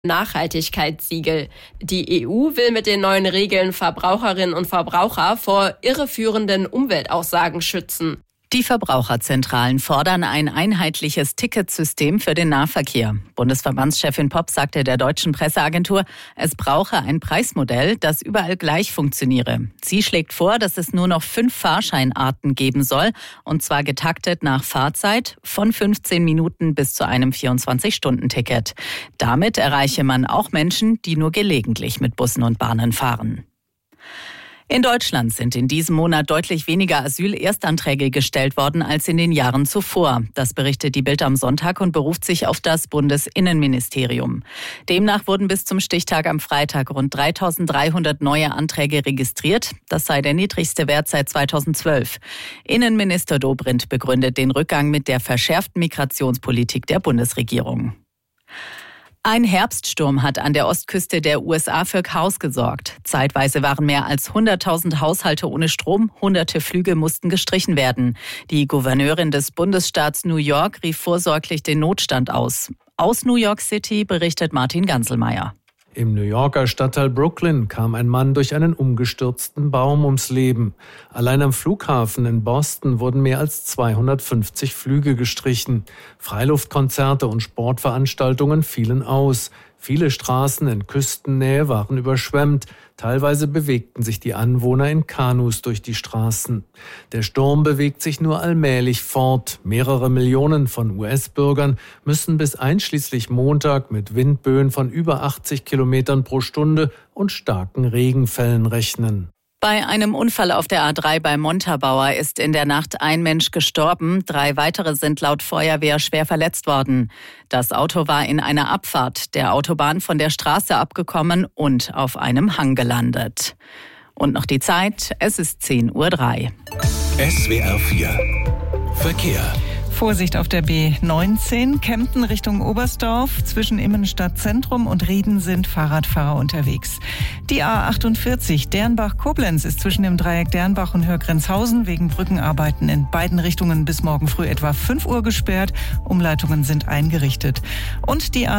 Nachhaltigkeitssiegel. Die EU will mit den neuen Regeln Verbraucherinnen und Verbraucher vor irreführenden Umweltaussagen schützen. Die Verbraucherzentralen fordern ein einheitliches Ticketsystem für den Nahverkehr. Bundesverbandschefin Popp sagte der deutschen Presseagentur, es brauche ein Preismodell, das überall gleich funktioniere. Sie schlägt vor, dass es nur noch 5 Fahrscheinarten geben soll, und zwar getaktet nach Fahrzeit von 15 Minuten bis zu einem 24-Stunden-Ticket. Damit erreiche man auch Menschen, die nur gelegentlich mit Bussen und Bahnen fahren. In Deutschland sind in diesem Monat deutlich weniger Asylerstanträge gestellt worden als in den Jahren zuvor. Das berichtet die Bild am Sonntag und beruft sich auf das Bundesinnenministerium. Demnach wurden bis zum Stichtag am Freitag rund 3.300 neue Anträge registriert. Das sei der niedrigste Wert seit 2012. Innenminister Dobrindt begründet den Rückgang mit der verschärften Migrationspolitik der Bundesregierung. Ein Herbststurm hat an der Ostküste der USA für Chaos gesorgt. Zeitweise waren mehr als 100.000 Haushalte ohne Strom, hunderte Flüge mussten gestrichen werden. Die Gouverneurin des Bundesstaats New York rief vorsorglich den Notstand aus. Aus New York City berichtet Martin Ganselmeier. Im New Yorker Stadtteil Brooklyn kam ein Mann durch einen umgestürzten Baum ums Leben. Allein am Flughafen in Boston wurden mehr als 250 Flüge gestrichen. Freiluftkonzerte und Sportveranstaltungen fielen aus. Viele Straßen in Küstennähe waren überschwemmt. Teilweise bewegten sich die Anwohner in Kanus durch die Straßen. Der Sturm bewegt sich nur allmählich fort. Mehrere Millionen von US-Bürgern müssen bis einschließlich Montag mit Windböen von über 80 Kilometern pro Stunde und starken Regenfällen rechnen. Bei einem Unfall auf der A3 bei Montabaur ist in der Nacht ein Mensch gestorben. 3 weitere sind laut Feuerwehr schwer verletzt worden. Das Auto war in einer Abfahrt der Autobahn von der Straße abgekommen und auf einem Hang gelandet. Und noch die Zeit, es ist 10:03 Uhr. SWR 4 Verkehr. Vorsicht auf der B19, Kempten Richtung Oberstdorf. Zwischen Immenstadt Zentrum und Rieden sind Fahrradfahrer unterwegs. Die A48 Dernbach-Koblenz ist zwischen dem Dreieck Dernbach und Hörgrenzhausen wegen Brückenarbeiten in beiden Richtungen bis morgen früh etwa 5 Uhr gesperrt. Umleitungen sind eingerichtet. Und die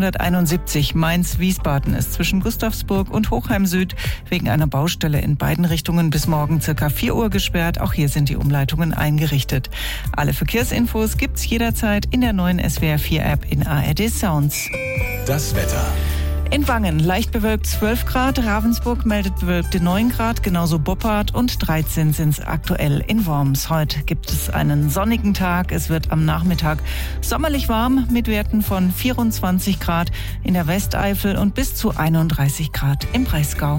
A671 Mainz-Wiesbaden ist zwischen Gustavsburg und Hochheim Süd wegen einer Baustelle in beiden Richtungen bis morgen ca. 4 Uhr gesperrt. Auch hier sind die Umleitungen eingerichtet. Alle Verkehrsinfos gibt's jederzeit in der neuen SWR 4 App in ARD Sounds. Das Wetter. In Wangen leicht bewölkt 12 Grad, Ravensburg meldet bewölkte 9 Grad, genauso Boppard und 13 sind es aktuell in Worms. Heute gibt es einen sonnigen Tag, es wird am Nachmittag sommerlich warm mit Werten von 24 Grad in der Westeifel und bis zu 31 Grad im Breisgau.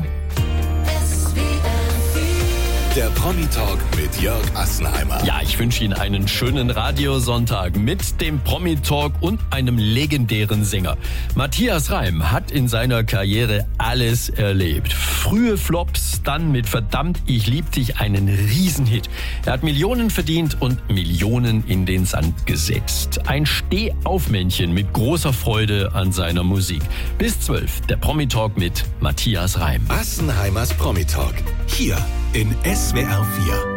Der Promi-Talk mit Jörg Assenheimer. Ja, ich wünsche Ihnen einen schönen Radiosonntag mit dem Promi-Talk und einem legendären Sänger. Matthias Reim hat in seiner Karriere alles erlebt. Frühe Flops, dann mit Verdammt, ich lieb dich einen Riesenhit. Er hat Millionen verdient und Millionen in den Sand gesetzt. Ein Stehaufmännchen mit großer Freude an seiner Musik. Bis 12, der Promi-Talk mit Matthias Reim. Assenheimers Promi-Talk. Hier in SWR 4.